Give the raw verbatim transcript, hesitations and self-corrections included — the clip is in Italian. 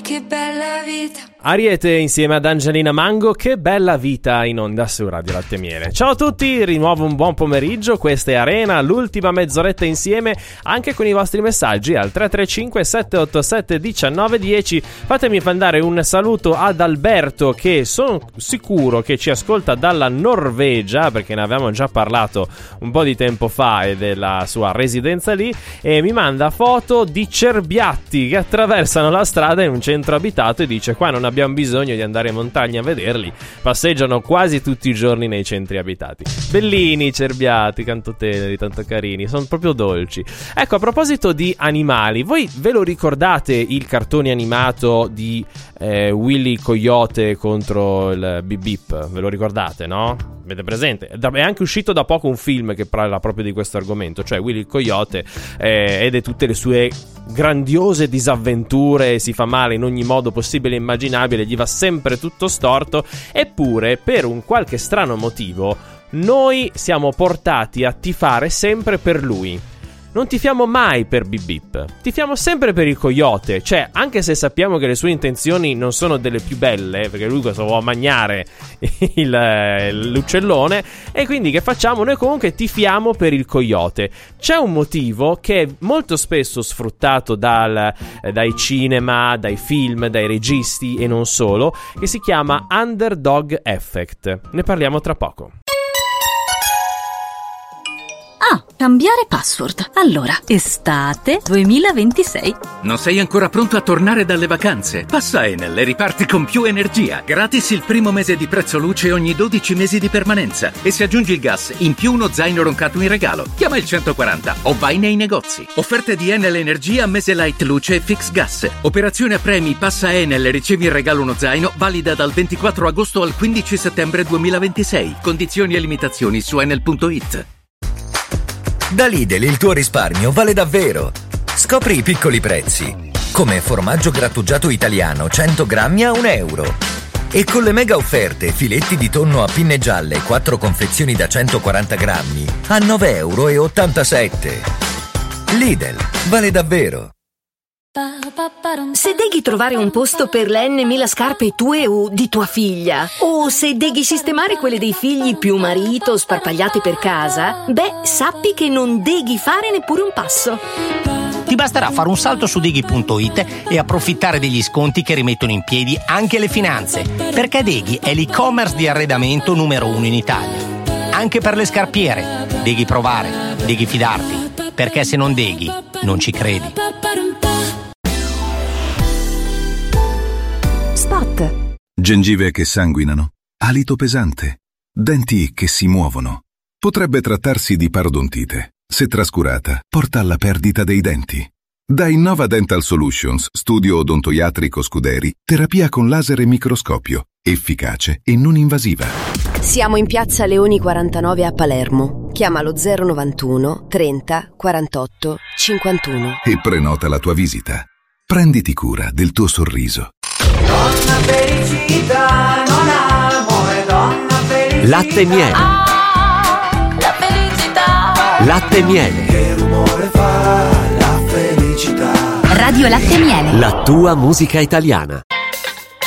che bella vita. Ariete insieme ad Angelina Mango, che bella vita in onda su Radio Latte e Miele. Ciao a tutti, rinnovo un buon pomeriggio, questa è Arena, l'ultima mezz'oretta insieme anche con i vostri messaggi al tre tre cinque sette otto sette uno nove uno zero. Fatemi mandare un saluto ad Alberto, che sono sicuro che ci ascolta dalla Norvegia, perché ne avevamo già parlato un po' di tempo fa e della sua residenza lì, e mi manda foto di cerbiatti che attraversano la strada in un centro abitato e dice: qua non abbiamo bisogno di andare in montagna a vederli, passeggiano quasi tutti i giorni nei centri abitati. Bellini i cerbiatti, tanto teneri, tanto carini, sono proprio dolci. Ecco, a proposito di animali, voi ve lo ricordate il cartone animato di eh, Willy Coyote contro il Bip Bip? Ve lo ricordate, no? Avete presente? È anche uscito da poco un film che parla proprio di questo argomento, cioè Willy il Coyote eh, ed è tutte le sue grandiose disavventure, si fa male in ogni modo possibile e immaginabile, gli va sempre tutto storto, eppure per un qualche strano motivo noi siamo portati a tifare sempre per lui. Non tifiamo mai per Bip Bip, tifiamo sempre per il coyote, cioè anche se sappiamo che le sue intenzioni non sono delle più belle, perché lui questo vuole mangiare il, l'uccellone, e quindi che facciamo? Noi comunque tifiamo per il coyote. C'è un motivo che è molto spesso sfruttato dal, dai cinema, dai film, dai registi e non solo, che si chiama Underdog Effect. Ne parliamo tra poco. Ah, cambiare password. Allora, estate duemilaventisei. Non sei ancora pronto a tornare dalle vacanze? Passa Enel e riparti con più energia. Gratis il primo mese di prezzo luce ogni dodici mesi di permanenza. E se aggiungi il gas, in più uno zaino roncato in regalo. Chiama il centoquaranta o vai nei negozi. Offerte di Enel Energia, mese light luce e fix gas. Operazione a premi, passa Enel e ricevi in regalo uno zaino, valida dal ventiquattro agosto al quindici settembre duemilaventisei. Condizioni e limitazioni su enel punto it. Da Lidl il tuo risparmio vale davvero. Scopri i piccoli prezzi, come formaggio grattugiato italiano cento grammi a un euro. E con le mega offerte filetti di tonno a pinne gialle quattro confezioni da centoquaranta grammi a nove euro e ottantasette. Lidl, vale davvero. Se devi trovare un posto per le n mila scarpe tue o di tua figlia, o se devi sistemare quelle dei figli più marito sparpagliate per casa, beh, sappi che non devi fare neppure un passo. Ti basterà fare un salto su Deghi punto it e approfittare degli sconti che rimettono in piedi anche le finanze, perché Deghi è l'e-commerce di arredamento numero uno in Italia. Anche per le scarpiere, devi provare, devi fidarti, perché se non Deghi, non ci credi. Spot. Gengive che sanguinano, alito pesante, denti che si muovono. Potrebbe trattarsi di parodontite. Se trascurata, porta alla perdita dei denti. Da Innova Dental Solutions, studio odontoiatrico Scuderi, terapia con laser e microscopio, efficace e non invasiva. Siamo in piazza Leoni quarantanove a Palermo. Chiamalo zero novantuno trenta quarantotto cinquantuno E prenota la tua visita. Prenditi cura del tuo sorriso. Donna felicità, non amore, donna felicità. Latte e miele. Ah, la felicità. Latte e miele. Che rumore fa la felicità. Radio Latte e Miele. La tua musica italiana.